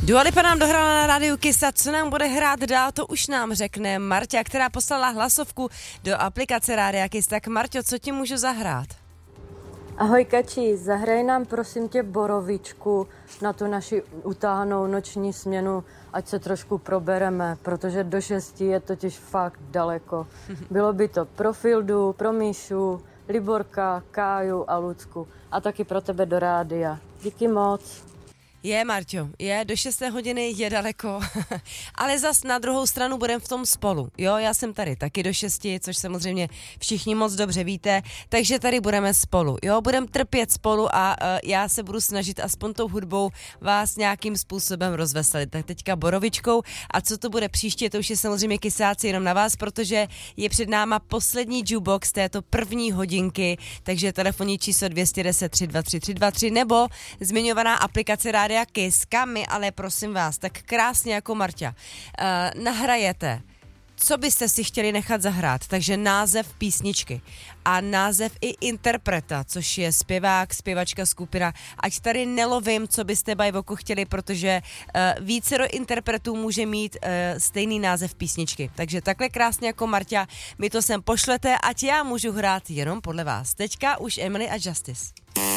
Dua Lipa nám dohrála na rádiu Kiss a co nám bude hrát dál, to už nám řekne Marťa, která poslala hlasovku do aplikace Rádia Kiss. Tak Marťo, co ti můžu zahrát? Ahoj Kači, zahraj nám prosím tě Borovičku na tu naši utáhanou noční směnu, ať se trošku probereme, protože do 6 je totiž fakt daleko. Bylo by to pro Fildu, pro Míšu, Liborka, Káju a Lucku a taky pro tebe do rádia. Díky moc. Je, Marťo, do 6 hodiny je daleko, ale zas na druhou stranu budeme v tom spolu. Jo, já jsem tady taky do 6, což samozřejmě všichni moc dobře víte, takže tady budeme spolu. Jo, budeme trpět spolu a já se budu snažit aspoň tou hudbou vás nějakým způsobem rozveselit. Tak teďka Borovičkou a co to bude příště, to už je samozřejmě Kisáci jenom na vás, protože je před náma poslední jukebox této první hodinky, takže telefonní číslo 210 323 323 nebo zmiňovaná aplikace Rádia Kiss, kam my, ale prosím vás, tak krásně jako Marťa, nahrajete, co byste si chtěli nechat zahrát, takže název písničky a název i interpreta, což je zpěvák, zpěvačka, skupina, ať tady nelovím, co byste bajvoku chtěli, protože vícero interpretů může mít stejný název písničky, takže takhle krásně jako Marťa, mi to sem pošlete, ať já můžu hrát jenom podle vás. Teďka už Emily a Justice.